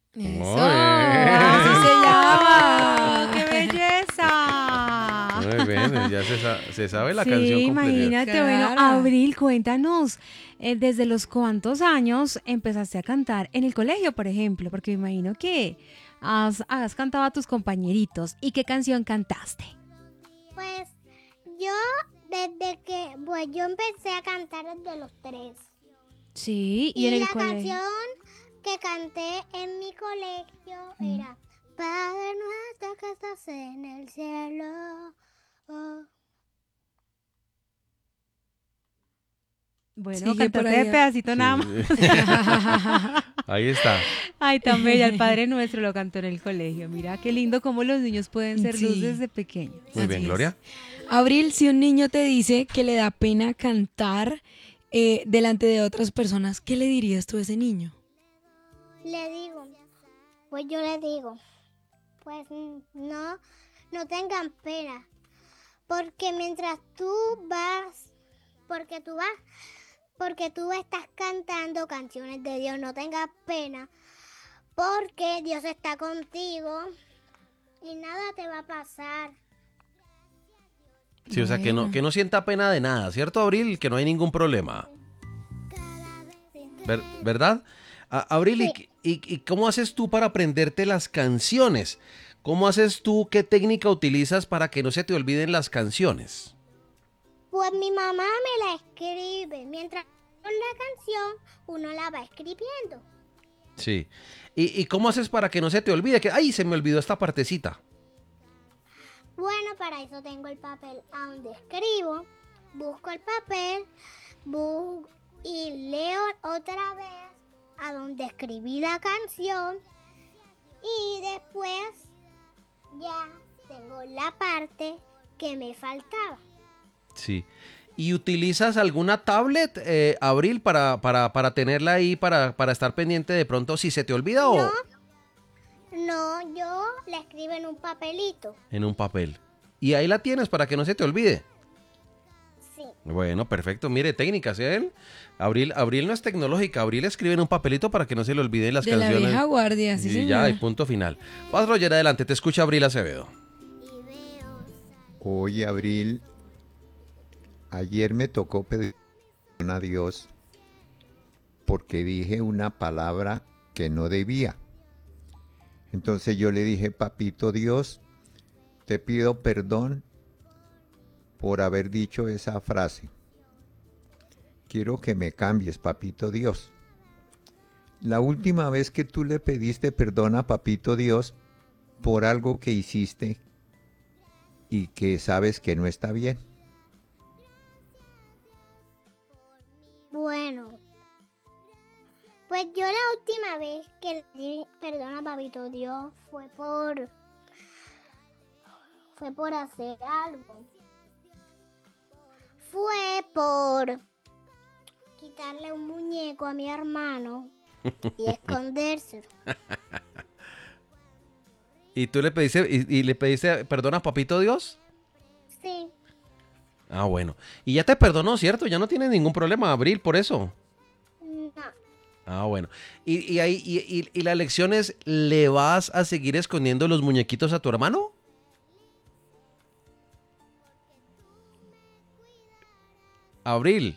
Eso, Muy así se llama. ¡Qué belleza! Muy bien, ya se sabe la Sí, canción completa. imagínate, bueno, Claro. Abril, cuéntanos, ¿desde los cuántos años empezaste a cantar en el colegio, por ejemplo? Porque me imagino que has cantado a tus compañeritos. ¿Y qué canción cantaste? Pues yo pues yo empecé a cantar desde los 3. Sí, y Y en el la colegio. canción que canté en mi colegio era Padre nuestro que estás en el cielo. Oh. Bueno, Sigue por cantaste de allá. pedacito nada más. Sí. Ahí está. Ay, tan bella, el Padre Nuestro lo cantó en el colegio. Mira, qué lindo cómo los niños pueden ser luz Sí. desde pequeños. Muy bien, Así es. Gloria. Abril, si un niño te dice que le da pena cantar delante de otras personas, ¿qué le dirías tú a ese niño? Yo le digo, pues no tengan pena, porque mientras porque tú estás cantando canciones de Dios, no tengas pena, porque Dios está contigo y nada te va a pasar. Sí, o sea, Bueno. que no sienta pena de nada, ¿cierto, Abril? Que no hay ningún problema. ¿Verdad? Abril, Sí. ¿y cómo haces tú para aprenderte las canciones? ¿Cómo haces tú? ¿Qué técnica utilizas para que no se te olviden las canciones? Pues mi mamá me la escribe, mientras con la canción uno la va escribiendo. Sí. ¿Y cómo haces para que no se te olvide? Que, ay, se me olvidó esta partecita. Bueno, para eso tengo el papel a donde escribo, busco el papel y leo otra vez a donde escribí la canción y después ya tengo la parte que me faltaba. Sí. ¿Y utilizas alguna tablet, Abril, para tenerla ahí, para estar pendiente de pronto si se te olvida o No, yo la escribo en un papelito. en un papel? Y ahí la tienes para que no se te olvide. Sí. Bueno, perfecto. Mire, técnicas, ¿eh? Abril no es tecnológica. Abril escribe en un papelito para que no se le olviden las De la canciones. vieja guardia, sí, Y señor. ya, y punto final. Vas, Roger, adelante. Te escucha Abril Acevedo. Oye, Abril, ayer me tocó pedir perdón a Dios porque dije una palabra que no debía. Entonces yo le dije, Papito Dios, te pido perdón por haber dicho esa frase. Quiero que me cambies, Papito Dios. La última vez que tú le pediste perdón a Papito Dios por algo que hiciste y que sabes que no está bien. Bueno, pues yo la última vez que le di perdón a Papito Dios fue por hacer algo. Fue por quitarle un muñeco a mi hermano y escondérselo. ¿Y tú le pediste, y le pediste perdón a Papito Dios? Sí, Ah, bueno. Y ya te perdonó, ¿cierto? Ya no tienes ningún problema, Abril, por eso. no. Ah, bueno. Y la lección es, ¿le vas a seguir escondiendo los muñequitos a tu hermano? Abril.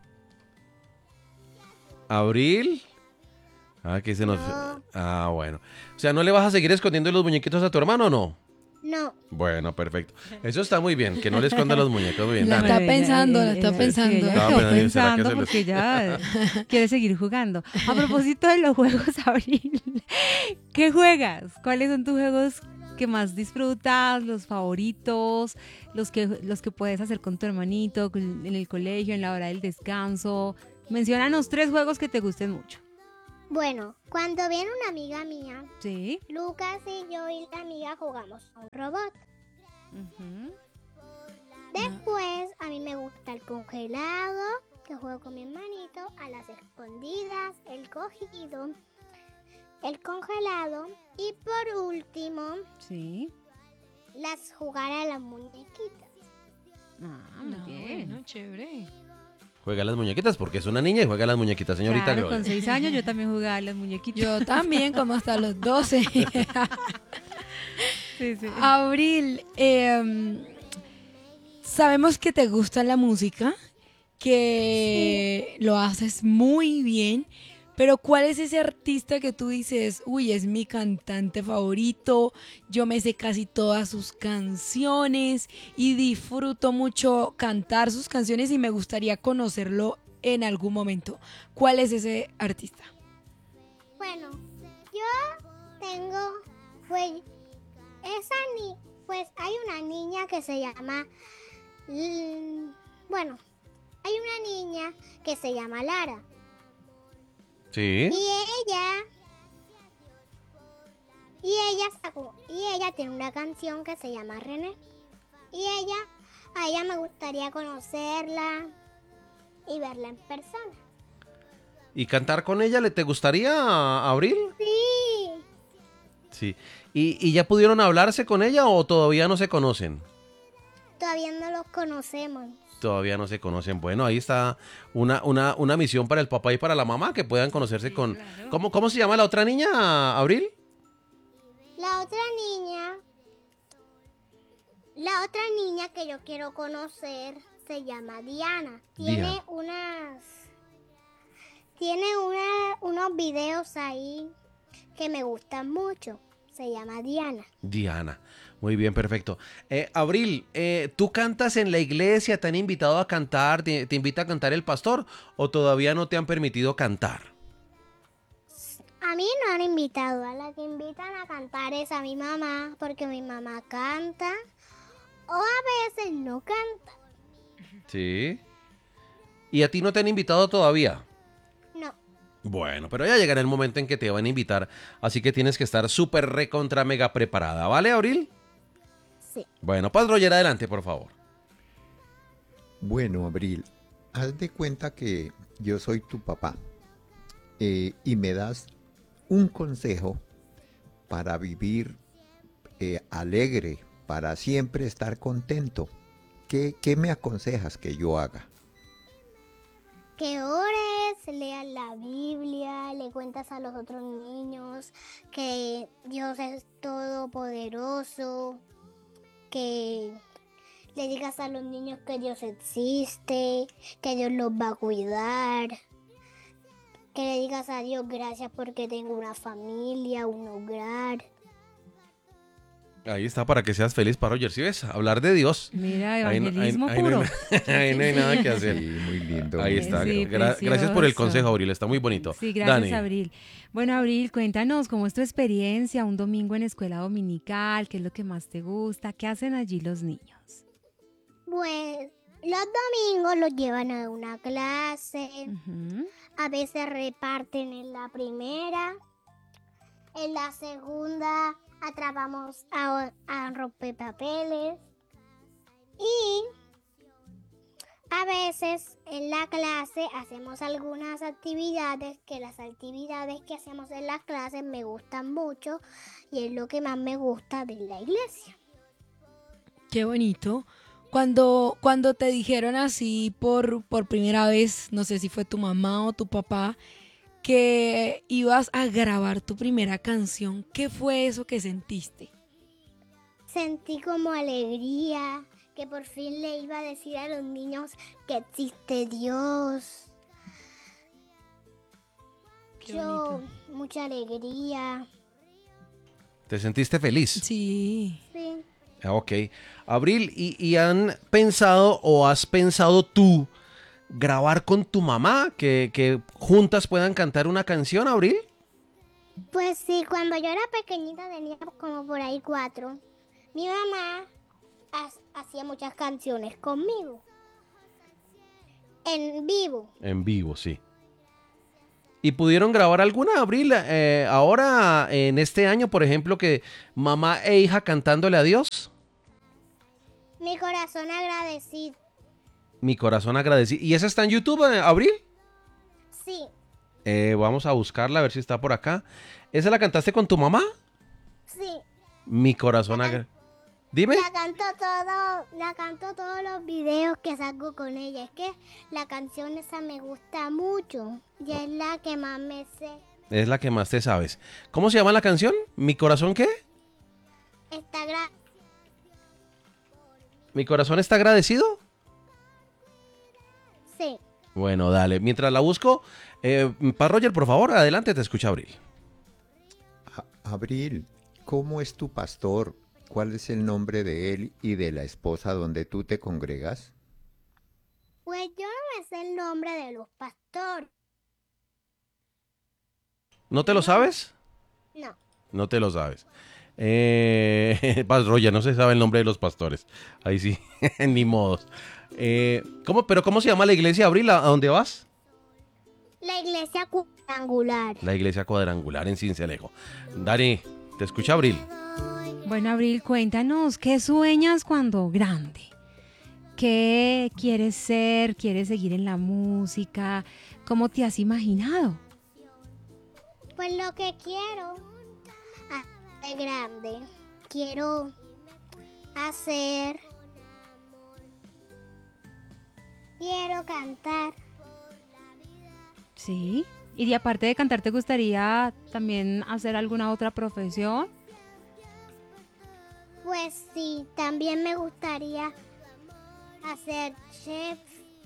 ¿Abril? Ah, que se nos... No. Ah, bueno. O sea, ¿no le vas a seguir escondiendo los muñequitos a tu hermano o no? No. Bueno, perfecto. Eso está muy bien, que no le esconda los muñecos. Muy bien, La dale. está Bueno, pensando, la sí, está pensando. ella Estaba quedó pensando, ¿será que pensando se los- porque ella quiere seguir jugando. A propósito de los juegos, Abril, ¿qué juegas? ¿Cuáles son tus juegos que más disfrutas, los favoritos, los que puedes hacer con tu hermanito, en el colegio, en la hora del descanso? Menciónanos 3 juegos que te gusten mucho. Bueno, cuando viene una amiga mía, Sí. Lucas y yo y la amiga jugamos a un robot. Ujú. Después, a mí me gusta el congelado, que juego con mi hermanito, a las escondidas, el cogido, el congelado y por último, Sí. jugar a las muñequitas. Ah, muy No, bien. bueno, chévere. Juega a las muñequitas porque es una niña y juega a las muñequitas, señorita Claro, Gloria. con 6 años yo también jugaba a las muñequitas. Yo también, como hasta los 12. Sí, sí. Abril, sabemos que te gusta la música, que lo haces muy bien, pero ¿cuál es ese artista que tú dices, uy, es mi cantante favorito, yo me sé casi todas sus canciones y disfruto mucho cantar sus canciones y me gustaría conocerlo en algún momento? ¿Cuál es ese artista? Bueno, yo tengo, pues, pues hay una niña que se llama, bueno, hay una niña que se llama Lara. Sí. Y ella tiene una canción que se llama René. A ella me gustaría conocerla y verla en persona. ¿Y cantar con ella te gustaría, Abril? Sí, Sí. ¿Y ya pudieron hablarse con ella o todavía no se conocen? todavía no los conocemos. Todavía no se conocen. Bueno, ahí está una misión para el papá y para la mamá, que puedan conocerse con... claro. ¿Cómo se llama la otra niña, Abril? La otra niña que yo quiero conocer se llama Diana. Diana. Unos videos ahí que me gustan mucho. Se llama Diana. Diana. Muy bien, perfecto. Abril, ¿tú cantas en la iglesia? ¿Te han invitado a cantar? ¿Te invita a cantar el pastor? ¿O todavía no te han permitido cantar? A mí no han invitado, a la que invitan a cantar es a mi mamá, porque mi mamá canta o a veces no canta. Sí. ¿Y a ti no te han invitado todavía? No, Bueno, pero ya llegará el momento en que te van a invitar, así que tienes que estar súper recontra mega preparada, ¿vale, Abril? sí. Bueno, Paz Roger, adelante, por favor. Bueno, Abril, haz de cuenta que yo soy tu papá y me das un consejo para vivir alegre, para siempre estar contento. ¿Qué me aconsejas que yo haga? Que ores, leas la Biblia, le cuentas a los otros niños que Dios es todopoderoso, que le digas a los niños que Dios existe, que Dios los va a cuidar, que le digas a Dios gracias porque tengo una familia, un hogar. Ahí está, para que seas feliz, Paz Roger. ¿Sí ves? Hablar de Dios. Mira, Ahí no- evangelismo ahí no puro. ahí no hay nada que hacer. Sí, muy lindo. Ahí está. Sí, Gracias por el precioso. consejo, Abril. Está muy bonito. Sí, gracias, Dani. Abril. Bueno, Abril, cuéntanos cómo es tu experiencia, un domingo en escuela dominical, qué es lo que más te gusta, qué hacen allí los niños. Pues los domingos los llevan a una clase, Ujú. a veces reparten en la primera, en la segunda atrapamos a rompepapeles y a veces en la clase hacemos algunas actividades que las actividades que hacemos en las clases me gustan mucho y es lo que más me gusta de la iglesia. Qué bonito. Cuando te dijeron así por primera vez, no sé si fue tu mamá o tu papá, que ibas a grabar tu primera canción, ¿qué fue eso que sentiste? Sentí como alegría, que por fin le iba a decir a los niños que existe Dios. Qué bonito. Mucha alegría. ¿Te sentiste feliz? Sí. Sí. Ah, ok. Abril, ¿y han pensado o has pensado tú grabar con tu mamá? Que juntas puedan cantar una canción, Abril. Pues sí, cuando yo era pequeñita tenía como por ahí 4. Mi mamá hacía muchas canciones conmigo. En vivo. En vivo, sí. ¿Y pudieron grabar alguna, Abril? Ahora, en este año, por ejemplo, que mamá e hija cantándole a Dios. Mi corazón agradecido. Mi corazón agradecido. ¿Y esa está en YouTube, Abril? Sí, Vamos a buscarla, a ver si está por acá. ¿Esa la cantaste con tu mamá? sí. Mi corazón agradecido. Dime. La canto todos los videos que saco con ella. Es que la canción esa me gusta mucho. Y es la que más me sé. Es la que más te sabes. ¿Cómo se llama la canción? ¿Mi corazón qué? Está gra... ¿Mi corazón está agradecido? Sí. Bueno, dale. Mientras la busco, Pa Roger, por favor, adelante, te escucha Abril. Abril, ¿cómo es tu pastor? ¿Cuál es el nombre de él y de la esposa donde tú te congregas? Pues yo no me sé el nombre de los pastores. ¿No te lo sabes? No. No te lo sabes. Pa Roger, no se sabe el nombre de los pastores. Ahí sí, ni modos. ¿Cómo se llama la iglesia, Abril? ¿A dónde vas? La iglesia cuadrangular. La iglesia cuadrangular en Sincelejo. Dani, te escucha Abril. Bueno, Abril, cuéntanos, ¿qué sueñas cuando grande? ¿Qué quieres ser? ¿Quieres seguir en la música? ¿Cómo te has imaginado? Pues lo que quiero de grande, quiero cantar. Sí. Y aparte de cantar, ¿te gustaría también hacer alguna otra profesión? Pues sí, también me gustaría hacer chef.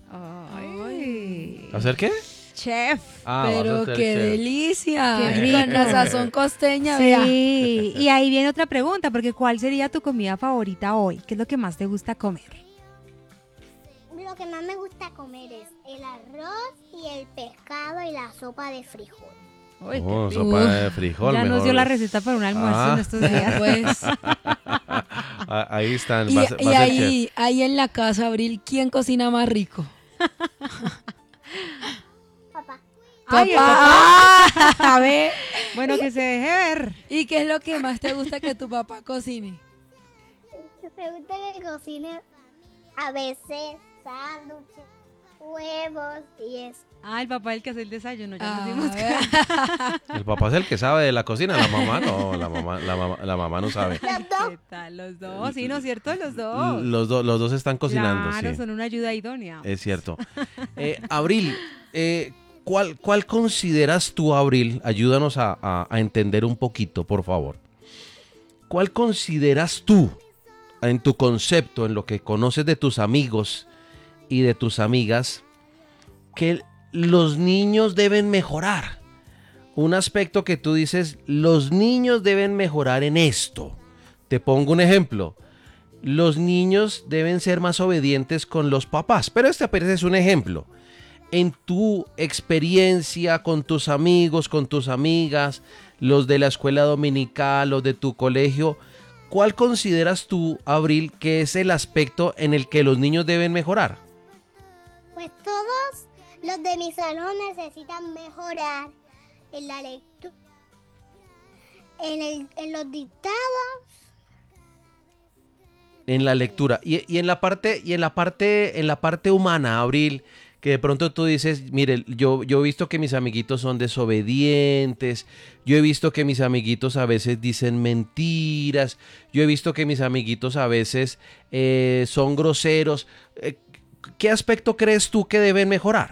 Ay. ¿Hacer qué? Chef. Ah, vas a Pero ser qué chef. delicia. Qué rico. Con la sazón costeña, vea. Sí. Y ahí viene otra pregunta, porque ¿cuál sería tu comida favorita hoy? ¿Qué es lo que más te gusta comer? Lo que más me gusta comer es el arroz y el pescado y la sopa de frijol. Uy, qué Oh, rico. sopa de frijol. Ya nos mejor. dio la receta para un almuerzo Ah. en estos días. Pues. Ahí están. Y, va a ser y chef. ahí en la casa, Abril, ¿quién cocina más rico? Papá, Ay, el Papá. A ver. Bueno, que se deje ver. ¿Y qué es lo que más te gusta que tu papá cocine? me gusta que cocine a veces sándwiches, huevos y eso. Ah, el papá es el que hace el desayuno, ya nos Ah, dimos a ver. cuenta. El papá es el que sabe de la cocina, la mamá no, la mamá no sabe. Los dos. ¿Qué tal los dos? Sí, ¿no es cierto? Los dos. Los dos están cocinando, Claro, sí. son una ayuda idónea. Es cierto. Abril, ¿cuál consideras tú, Abril? Ayúdanos a entender un poquito, por favor. ¿Cuál consideras tú, en tu concepto, en lo que conoces de tus amigos y de tus amigas, que los niños deben mejorar? Un aspecto que tú dices, los niños deben mejorar en esto. Te pongo un ejemplo. Los niños deben ser más obedientes con los papás, pero este apenas es un ejemplo. En tu experiencia con tus amigos, con tus amigas, los de la escuela dominical, los de tu colegio, ¿cuál consideras tú, Abril, que es el aspecto en el que los niños deben mejorar? Pues todos los de mi salón necesitan mejorar en la lectura, en los dictados. En la lectura y en la parte humana, Abril, que de pronto tú dices, mire, yo he visto que mis amiguitos son desobedientes, yo he visto que mis amiguitos a veces dicen mentiras, yo he visto que mis amiguitos a veces son groseros. ¿Qué aspecto crees tú que deben mejorar?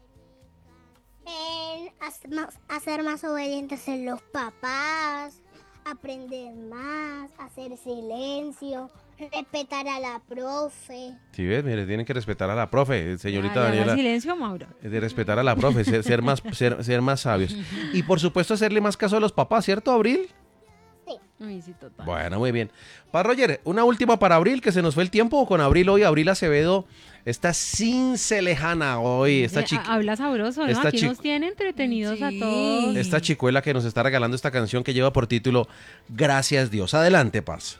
En hacer más obedientes en los papás, aprender más, hacer silencio, respetar a la profe. Sí, ves, mire, tienen que respetar a la profe, señorita Ay, haga Daniela. silencio, Mauro. De respetar a la profe, ser más sabios. Y por supuesto hacerle más caso a los papás, ¿cierto, Abril? Ay, sí, total. Bueno, muy bien. Pa Roger, una última para Abril, que se nos fue el tiempo con Abril hoy. Abril Acevedo está cincelejana hoy. Habla sabroso, ¿no? esta Aquí chi- nos tiene entretenidos a Sí. todos. Esta chicuela que nos está regalando esta canción que lleva por título Gracias Dios. Adelante, Paz.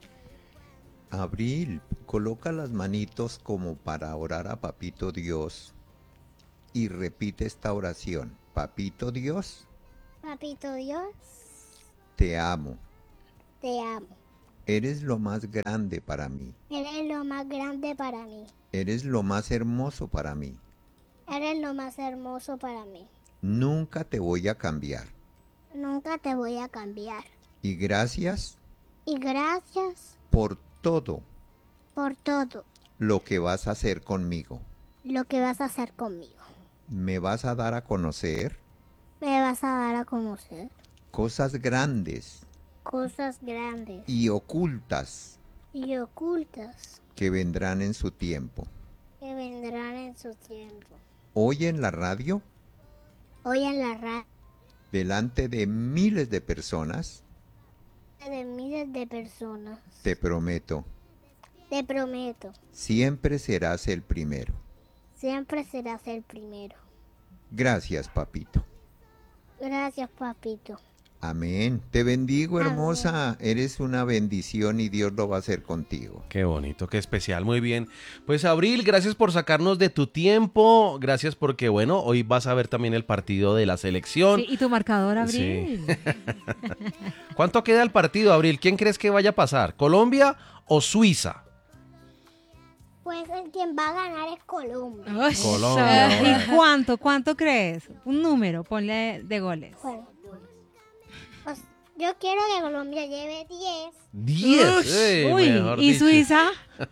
Abril, coloca las manitos como para orar a Papito Dios y repite esta oración. Papito Dios, Papito Dios, te amo. te amo. Eres lo más grande para mí. Eres lo más grande para mí. Eres lo más hermoso para mí. Eres lo más hermoso para mí. Nunca te voy a cambiar. Nunca te voy a cambiar. Y gracias Y gracias por todo por todo lo que vas a hacer conmigo. lo que vas a hacer conmigo. Me vas a dar a conocer Me vas a dar a conocer cosas grandes cosas grandes y ocultas y ocultas que vendrán en su tiempo. que vendrán en su tiempo. Hoy en la radio, Hoy en la radio delante de miles de personas, de miles de personas, te prometo, te prometo, siempre serás el primero. siempre serás el primero. Gracias, papito. Gracias, papito. Amén. Te bendigo, Amén. hermosa. Eres una bendición y Dios lo va a hacer contigo. Qué bonito, qué especial, muy bien. Pues Abril, gracias por sacarnos de tu tiempo, gracias porque, bueno, hoy vas a ver también el partido de la selección. Sí, ¿y tu marcador, Sí. Abril? ¿Cuánto queda el partido, Abril? ¿Quién crees que vaya a pasar? ¿Colombia o Suiza? Pues el quien va a ganar es Colombia. Uy, Colombia. ¿Y cuánto crees? Un número, ponle de goles. Bueno, pues, yo quiero que Colombia lleve 10 10. Uy, Mejor ¿y dicho. Suiza?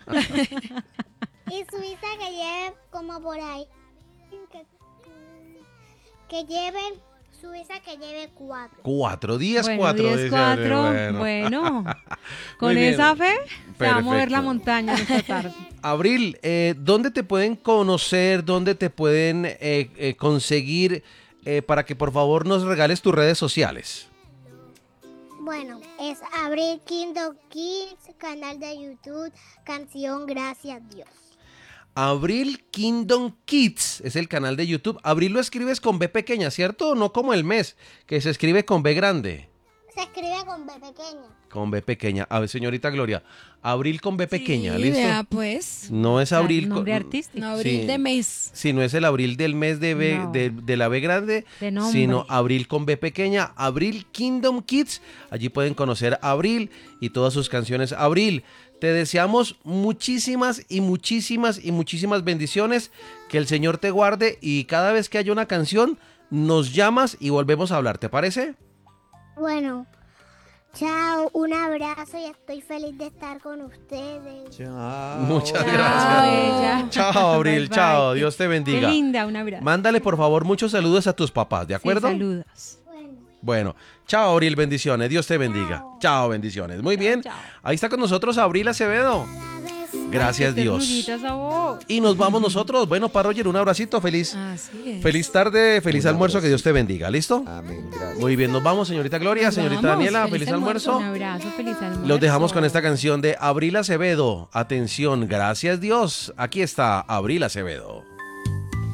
y Suiza que lleve como por ahí. Que lleve Suiza que lleve 4. 4, 10, Bueno, 4. 10, 4. Bueno, con Muy bien. esa fe se va a mover Perfecto. la montaña esta tarde. Abril, ¿dónde te pueden conocer? ¿Dónde te pueden conseguir para que por favor nos regales tus redes sociales? Bueno, es Abril Kingdom Kids, canal de YouTube, canción Gracias Dios. Abril Kingdom Kids es el canal de YouTube. Abril lo escribes con B pequeña, ¿cierto? No como el mes, que se escribe con B grande. Se escribe con B pequeña. Con B pequeña. A ver, señorita Gloria, Abril con B pequeña, Sí, ¿listo? vea, pues. No es Abril Nombre con... artístico. No, abril Sí. de mes. Si no es el Abril del mes de, B, No. de la B grande, De nombre. sino Abril con B pequeña, Abril Kingdom Kids. Allí pueden conocer a Abril y todas sus canciones. Abril, te deseamos muchísimas y muchísimas y muchísimas bendiciones. Que el Señor te guarde y cada vez que haya una canción, nos llamas y volvemos a hablar. ¿Te parece? Bueno, chao, un abrazo y estoy feliz de estar con ustedes. Chao. Muchas Chao, gracias. bella. Chao, Abril. Bye, bye. Chao. Dios te Qué bendiga. linda, un abrazo. Mándale por favor muchos saludos a tus papás, ¿de Sí, acuerdo? saludos. Bueno, Bueno, chao Abril, bendiciones, Dios te bendiga. Chao, bendiciones. Muy bien, chao. ahí está con nosotros Abril Acevedo. Gracias Qué Dios. ternurita esa voz. Y nos vamos nosotros. Bueno, para Roger, un abracito, feliz Así es. feliz tarde, feliz Un almuerzo, que Dios te abracito. bendiga, ¿listo? Amén. Gracias. Muy bien, nos vamos, señorita Gloria, Nos señorita vamos, Daniela, feliz feliz almuerzo. Un almuerzo. abrazo, feliz almuerzo. Los dejamos con esta canción de Abril Acevedo. Atención, gracias Dios. Aquí está Abril Acevedo.